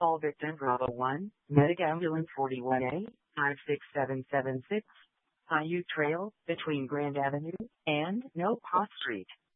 Call victim Bravo 1, Medic Ambulance 41A, 56776, Paiute Trail, between Grand Avenue and No Paw Street.